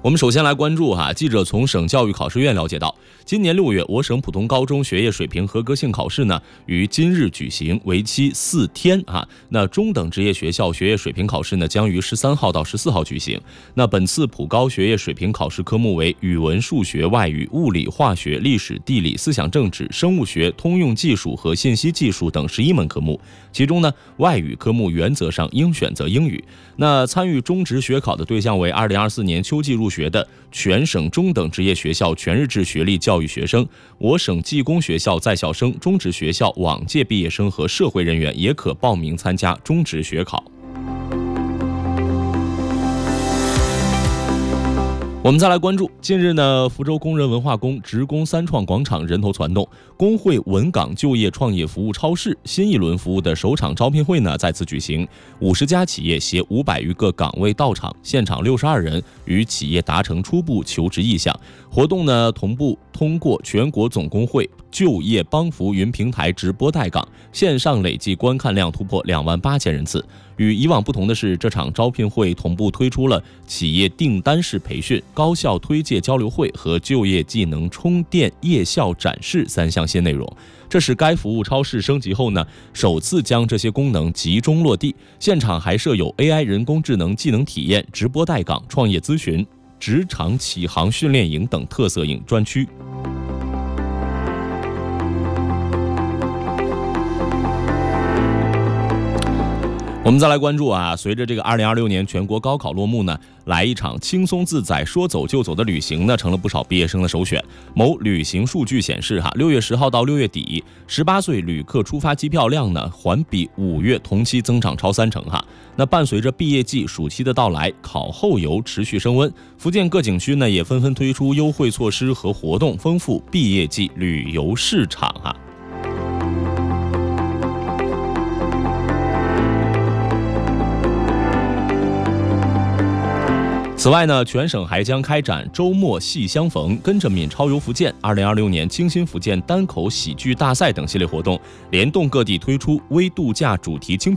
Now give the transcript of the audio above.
我们首先来关注记者从省教育考试院了解到，今年6月，我省普通高中学业水平合格性考试呢于今日举行，为期4天那中等职业学校学业水平考试呢将于13号到14号举行。那本次普高学业水平考试科目为语文、数学、外语、物理、化学、历史、地理、思想政治、生物学、通用技术和信息技术等11门科目，其中呢外语科目原则上应选择英语。那参与中职学考的对象为2024年秋季入学的全省中等职业学校全日制学历教育学生，我省技工学校在校生、中职学校往届毕业生和社会人员也可报名参加中职学考。我们再来关注，近日呢，福州工人文化宫职工三创广场人头攒动，工会文岗就业创业服务超市新一轮服务的首场招聘会呢再次举行，50家企业携500余个岗位到场，现场62人与企业达成初步求职意向。活动呢同步通过全国总工会就业帮扶云平台直播带岗，线上累计观看量突破28000人次。与以往不同的是，这场招聘会同步推出了企业订单式培训、高校推介交流会和就业技能充电夜校展示3项新内容。这是该服务超市升级后呢，首次将这些功能集中落地。现场还设有 AI 人工智能技能体验、直播带岗、创业咨询、职场启航训练营等特色专区。我们再来关注随着这个2026年全国高考落幕呢，来一场轻松自在、说走就走的旅行呢，成了不少毕业生的首选。某旅行数据显示6月10号到6月底，18岁旅客出发机票量呢，环比5月同期增长超30%那伴随着毕业季、暑期的到来，考后游持续升温，福建各景区呢也纷纷推出优惠措施和活动，丰富毕业季旅游市场此外呢，全省还将开展周末戏相逢，跟着闽超游福建、2026年清新福建单口喜剧大赛等系列活动，联动各地推出微度假主题精品